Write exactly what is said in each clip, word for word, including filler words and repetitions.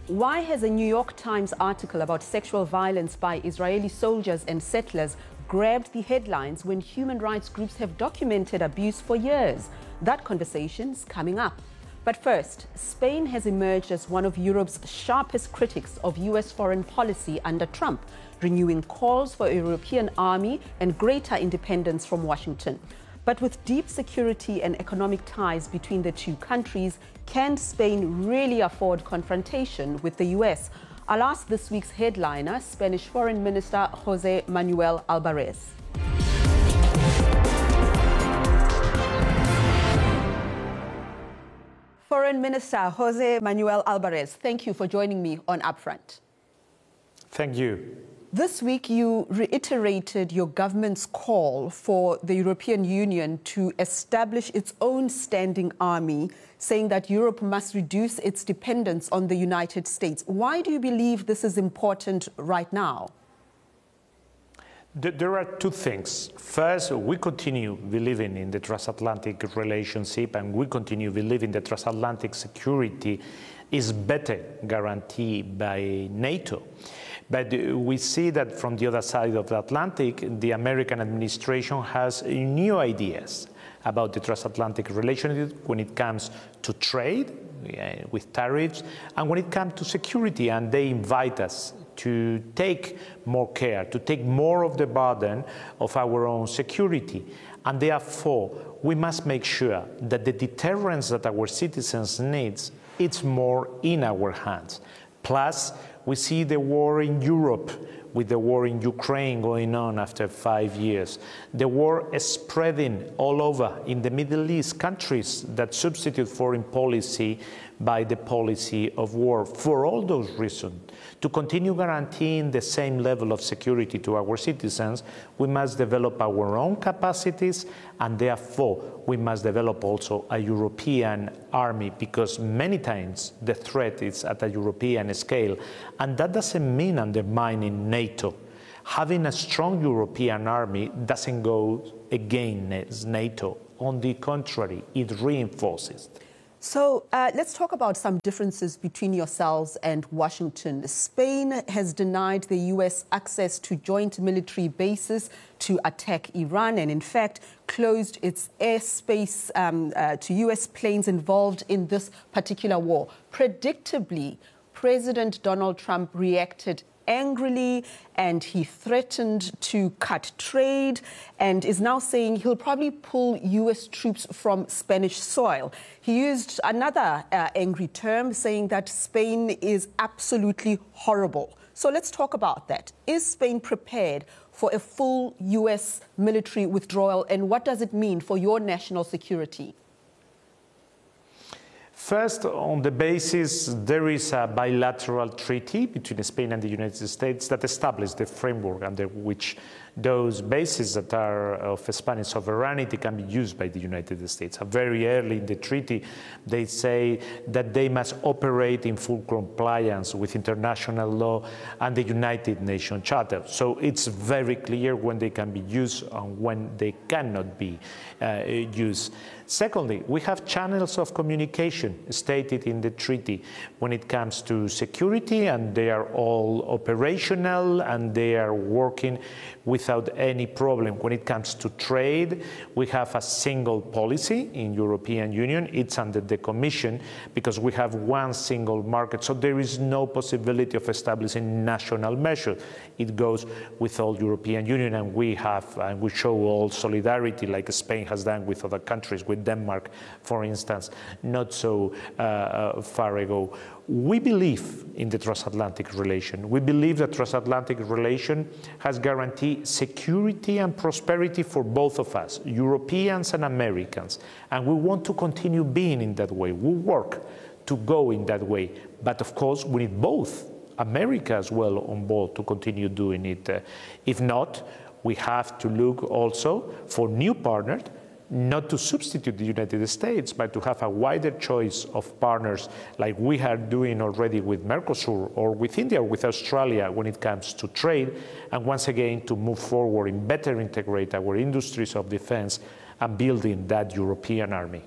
Why has a New York Times article about sexual violence by Israeli soldiers and settlers grabbed the headlines when human rights groups have documented abuse for years? That conversation's coming up. But first, Spain has emerged as one of Europe's sharpest critics of U S foreign policy under Trump, renewing calls for a European army and greater independence from Washington. But with deep security and economic ties between the two countries, can Spain really afford confrontation with the U S? I'll ask this week's headliner, Spanish Foreign Minister José Manuel Álvarez. Foreign Minister José Manuel Álvarez, thank you for joining me on Upfront. Thank you. This week, you reiterated your government's call for the European Union to establish its own standing army, saying that Europe must reduce its dependence on the United States. Why do you believe this is important right now? There are two things. First, we continue believing in the transatlantic relationship, and we continue believing that transatlantic security is better guaranteed by NATO. But we see that from the other side of the Atlantic, the American administration has new ideas about the transatlantic relationship when it comes to trade, uh, with tariffs, and when it comes to security, and they invite us to take more care, to take more of the burden of our own security. And therefore, we must make sure that the deterrence that our citizens need, it's more in our hands. Plus, we see the war in Europe, with the war in Ukraine going on after five years. The war is spreading all over in the Middle East, countries that substitute foreign policy by the policy of war. For all those reasons, to continue guaranteeing the same level of security to our citizens, we must develop our own capacities, and therefore we must develop also a European army, because many times the threat is at a European scale, and that doesn't mean undermining NATO. Having a strong European army doesn't go against NATO. On the contrary, it reinforces. So uh, let's talk about some differences between yourselves and Washington. Spain has denied the U S access to joint military bases to attack Iran, and in fact closed its airspace um, uh, to U S planes involved in this particular war. Predictably, President Donald Trump reacted angrily, and he threatened to cut trade, and is now saying he'll probably pull U S troops from Spanish soil. He used another uh, angry term, saying that Spain is absolutely horrible. So let's talk about that. Is Spain prepared for a full U S military withdrawal, and what does it mean for your national security? First, on the basis, there is a bilateral treaty between Spain and the United States that establishes the framework under which those bases that are of Spanish sovereignty can be used by the United States. Very early in the treaty, they say that they must operate in full compliance with international law and the United Nations Charter. So it's very clear when they can be used and when they cannot be uh, used. Secondly, we have channels of communication stated in the treaty when it comes to security, and they are all operational and they are working without any problem. When it comes to trade, we have a single policy in European Union. It's under the Commission because we have one single market, so there is no possibility of establishing national measures. It goes with all European Union, and we have and we show all solidarity like Spain has done with other countries, with Denmark, for instance, not so uh, uh, far ago. We believe in the transatlantic relation. We believe that transatlantic relation has guaranteed security and prosperity for both of us, Europeans and Americans. And we want to continue being in that way. We work to go in that way. But of course, we need both, America as well, on board to continue doing it. Uh, if not, we have to look also for new partners, not to substitute the United States, but to have a wider choice of partners like we are doing already with Mercosur or with India or with Australia when it comes to trade, and once again to move forward and better integrate our industries of defense and building that European army.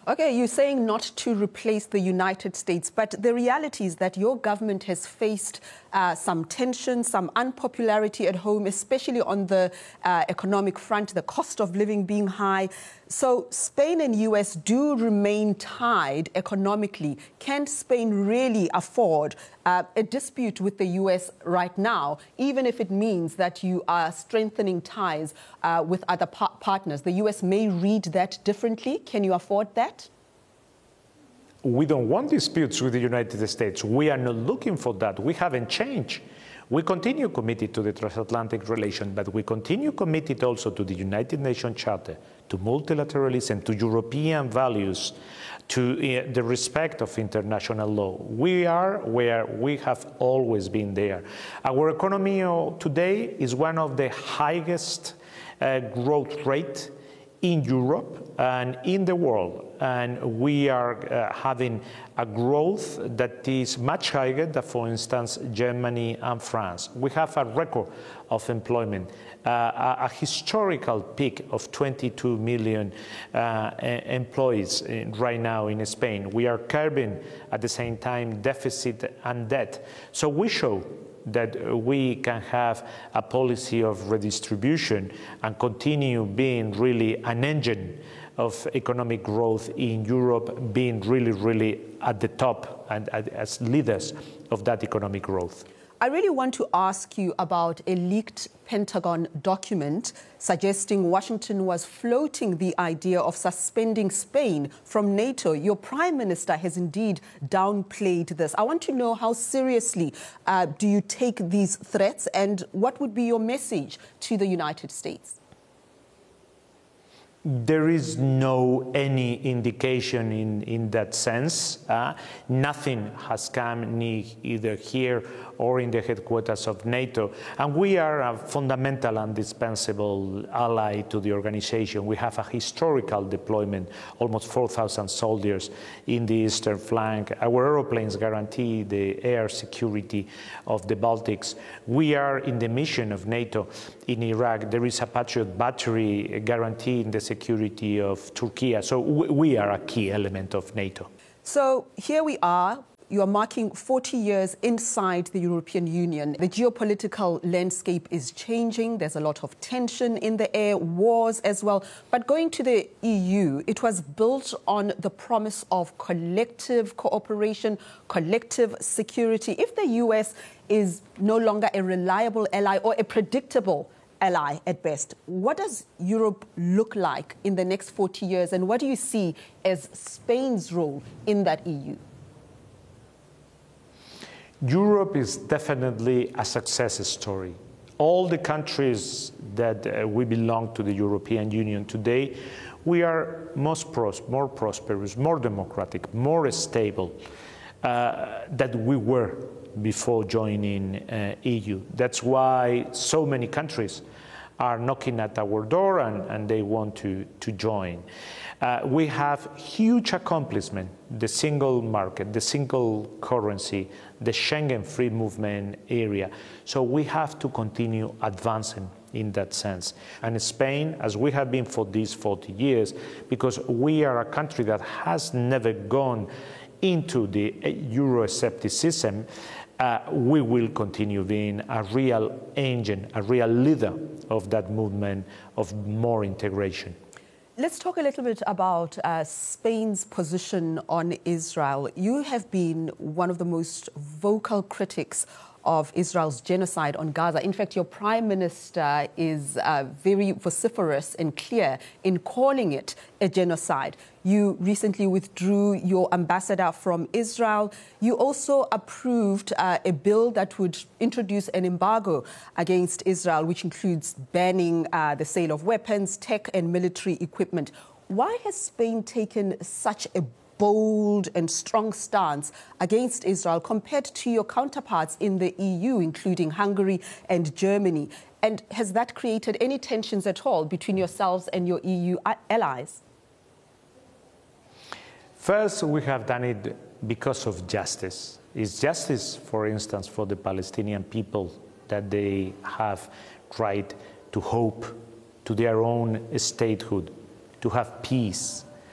Okay, you're saying not to replace the United States, but the reality is that your government has faced uh, some tension, some unpopularity at home, especially on the uh, economic front, the cost of living being high. So Spain and U S do remain tied economically. Can Spain really afford uh, a dispute with the U S right now, even if it means that you are strengthening ties uh, with other par- partners? The U S may read that differently. Can you afford that? We don't want disputes with the United States. We are not looking for that. We haven't changed. We continue committed to the transatlantic relation, but we continue committed also to the United Nations Charter, to multilateralism, to European values, to uh, the respect of international law. We are where we have always been there. Our economy today is one of the highest uh, growth rate in Europe and in the world, and we are uh, having a growth that is much higher than, for instance, Germany and France. We have a record of employment, uh, a, a historical peak of twenty-two million uh, employees in, right now in Spain. We are curbing at the same time deficit and debt. So we show that we can have a policy of redistribution and continue being really an engine of economic growth in Europe, being really, really at the top and as leaders of that economic growth. I really want to ask you about a leaked Pentagon document suggesting Washington was floating the idea of suspending Spain from NATO. Your Prime Minister has indeed downplayed this. I want to know, how seriously uh, do you take these threats, and what would be your message to the United States? There is no any indication in, in that sense. Uh, nothing has come ni either here or in the headquarters of NATO. And we are a fundamental and indispensable ally to the organization. We have a historical deployment, almost four thousand soldiers in the eastern flank. Our aeroplanes guarantee the air security of the Baltics. We are in the mission of NATO in Iraq. There is a Patriot battery guaranteeing the security of Turkey. So we are a key element of NATO. So here we are. You are marking forty years inside the European Union. The geopolitical landscape is changing. There's a lot of tension in the air, wars as well. But going to the E U, it was built on the promise of collective cooperation, collective security. If the U S is no longer a reliable ally or a predictable ally at best, what does Europe look like in the next forty years? And what do you see as Spain's role in that E U? Europe is definitely a success story. All the countries that uh, we belong to the European Union today, we are most pros more prosperous, more democratic, more stable uh, than we were before joining uh, E U. That's why so many countries are knocking at our door and, and they want to, to join. Uh, we have huge accomplishment, the single market, the single currency, the Schengen free movement area. So we have to continue advancing in that sense. And Spain, as we have been for these forty years, because we are a country that has never gone into the Euroscepticism, uh, we will continue being a real engine, a real leader of that movement of more integration. Let's talk a little bit about uh, Spain's position on Israel. You have been one of the most vocal critics of Israel's genocide on Gaza. In fact, your Prime Minister is uh, very vociferous and clear in calling it a genocide. You recently withdrew your ambassador from Israel. You also approved uh, a bill that would introduce an embargo against Israel, which includes banning uh, the sale of weapons, tech and military equipment. Why has Spain taken such a bold and strong stance against Israel compared to your counterparts in the E U, including Hungary and Germany? And has that created any tensions at all between yourselves and your E U allies? First, we have done it because of justice. It's justice, for instance, for the Palestinian people, that they have right to hope to their own statehood, to have peace.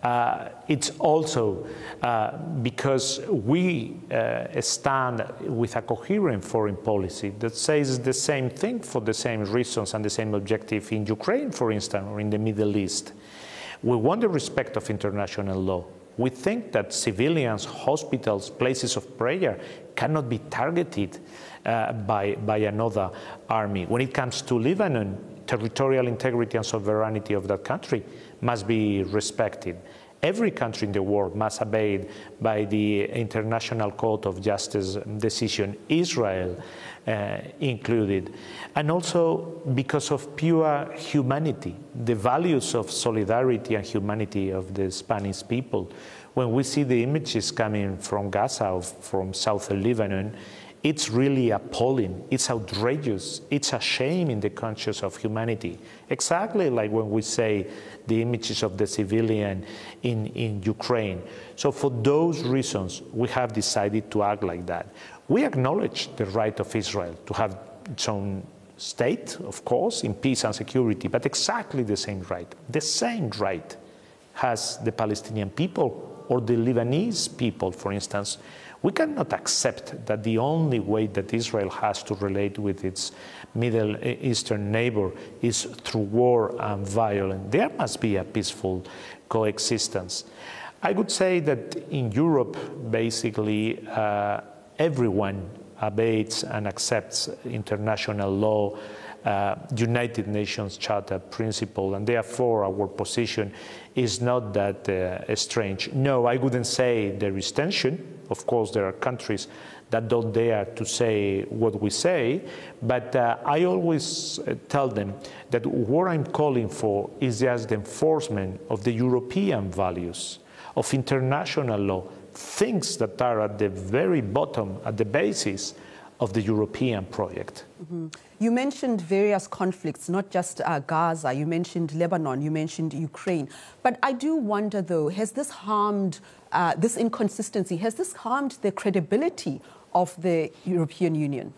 Uh, it's also uh, because we uh, stand with a coherent foreign policy that says the same thing for the same reasons and the same objective in Ukraine, for instance, or in the Middle East. We want the respect of international law. We think that civilians, hospitals, places of prayer cannot be targeted uh, by, by another army. When it comes to Lebanon, territorial integrity and sovereignty of that country must be respected. Every country in the world must abide by the International Court of Justice decision, Israel uh, included. And also because of pure humanity, the values of solidarity and humanity of the Spanish people. When we see the images coming from Gaza or from southern Lebanon, it's really appalling, it's outrageous, it's a shame in the conscience of humanity. Exactly like when we say the images of the civilian in, in Ukraine. So for those reasons, we have decided to act like that. We acknowledge the right of Israel to have its own state, of course, in peace and security, but exactly the same right. The same right has the Palestinian people or the Lebanese people, for instance. We cannot accept that the only way that Israel has to relate with its Middle Eastern neighbor is through war and violence. There must be a peaceful coexistence. I would say that in Europe, basically, uh, everyone obeys and accepts international law, uh, United Nations Charter principle, and therefore our position is not that uh, strange. No, I wouldn't say there is tension. Of course, there are countries that don't dare to say what we say, but uh, I always uh, tell them that what I'm calling for is just the enforcement of the European values, of international law, things that are at the very bottom, at the basis of the European project. Mm-hmm. You mentioned various conflicts, not just uh, Gaza, you mentioned Lebanon, you mentioned Ukraine. But I do wonder, though, has this harmed, uh, this inconsistency, has this harmed the credibility of the European Union?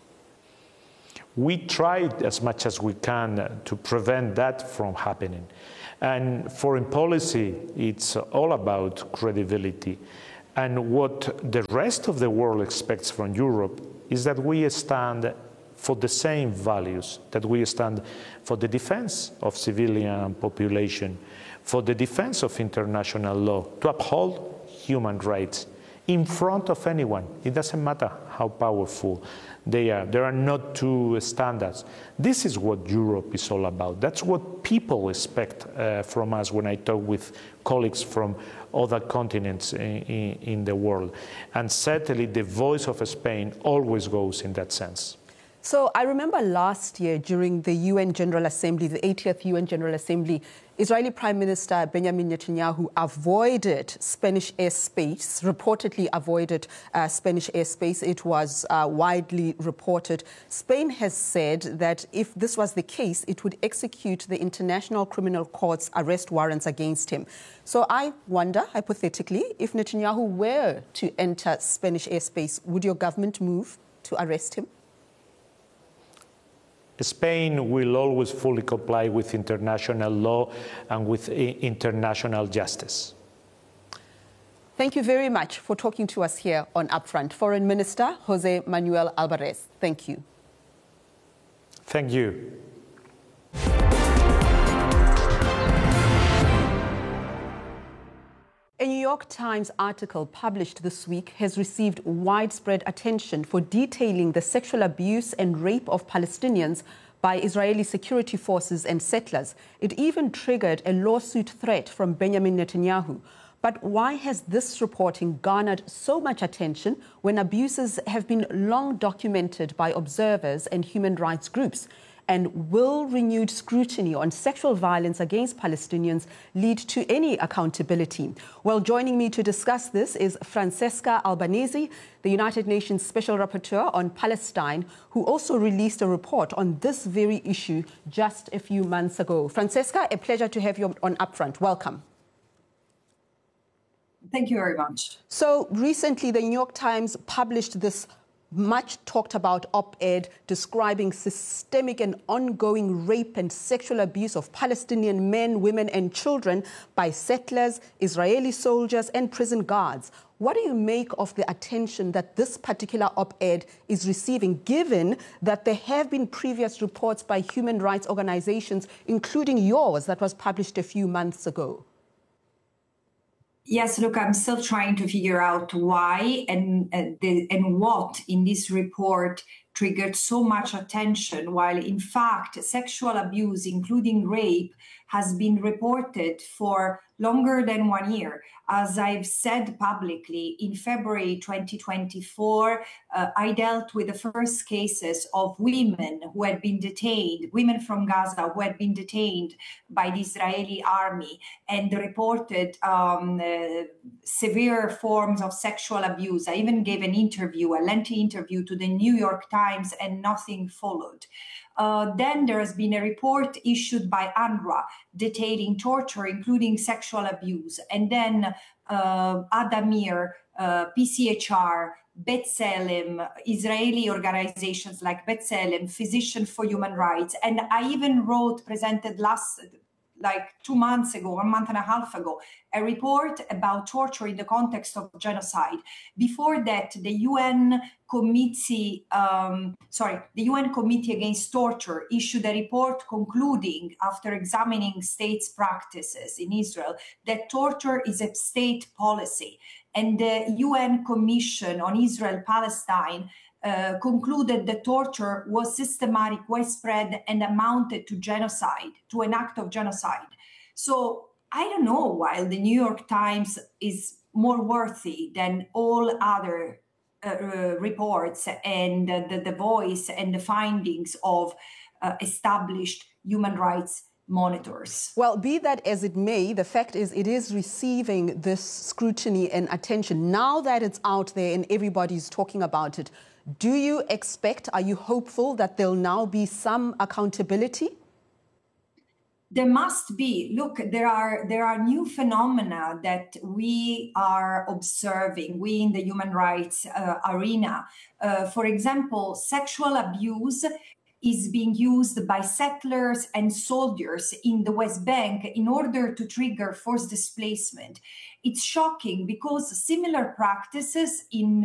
We tried as much as we can to prevent that from happening. And foreign policy, it's all about credibility. And what the rest of the world expects from Europe is that we stand for the same values, that we stand for the defense of civilian population, for the defense of international law, to uphold human rights in front of anyone. It doesn't matter how powerful they are. There are not two standards. This is what Europe is all about. That's what people expect uh, from us when I talk with colleagues from other continents in, in, in the world. And certainly the voice of Spain always goes in that sense. So I remember last year during the U N General Assembly, the eightieth U N General Assembly, Israeli Prime Minister Benjamin Netanyahu avoided Spanish airspace, reportedly avoided uh, Spanish airspace. It was uh, widely reported. Spain has said that if this was the case, it would execute the International Criminal Court's arrest warrants against him. So I wonder, hypothetically, if Netanyahu were to enter Spanish airspace, would your government move to arrest him? Spain will always fully comply with international law and with international justice. Thank you very much for talking to us here on Upfront. Foreign Minister Jose Manuel Alvarez, thank you. Thank you. A New York Times article published this week has received widespread attention for detailing the sexual abuse and rape of Palestinians by Israeli security forces and settlers. It even triggered a lawsuit threat from Benjamin Netanyahu. But why has this reporting garnered so much attention when abuses have been long documented by observers and human rights groups? And will renewed scrutiny on sexual violence against Palestinians lead to any accountability? Well, joining me to discuss this is Francesca Albanese, the United Nations Special Rapporteur on Palestine, who also released a report on this very issue just a few months ago. Francesca, a pleasure to have you on Upfront. Welcome. Thank you very much. So recently, the New York Times published this much talked about op-ed describing systemic and ongoing rape and sexual abuse of Palestinian men, women and children by settlers, Israeli soldiers and prison guards. What do you make of the attention that this particular op-ed is receiving, given that there have been previous reports by human rights organizations, including yours, that was published a few months ago? Yes, look, I'm still trying to figure out why and, uh, the, and what in this report triggered so much attention, while in fact sexual abuse, including rape, has been reported for longer than one year. As I've said publicly, in February twenty twenty-four, uh, I dealt with the first cases of women who had been detained, women from Gaza who had been detained by the Israeli army and reported um, uh, severe forms of sexual abuse. I even gave an interview, a lengthy interview to the New York Times, and nothing followed. Uh, then there has been a report issued by UNRWA detailing torture, including sexual abuse. And then uh, Addameer, uh, P C H R, B'Tselem, Israeli organizations like B'Tselem, Physicians for Human Rights. And I even wrote, presented last, like two months ago, one month and a half ago, a report about torture in the context of genocide. Before that, the U N Committee, um, sorry, the U N Committee Against Torture issued a report concluding, after examining states' practices in Israel, that torture is a state policy. And the U N Commission on Israel-Palestine Uh, concluded that torture was systematic, widespread, and amounted to genocide, to an act of genocide. So I don't know why the New York Times is more worthy than all other uh, uh, reports and uh, the, the voice and the findings of uh, established human rights monitors. Well, be that as it may, the fact is it is receiving this scrutiny and attention. Now that it's out there and everybody's talking about it, do you expect, are you hopeful that there'll now be some accountability? There must be. Look, there are there are new phenomena that we are observing, we in the human rights uh, arena. Uh, for example, sexual abuse is being used by settlers and soldiers in the West Bank in order to trigger forced displacement. It's shocking because similar practices in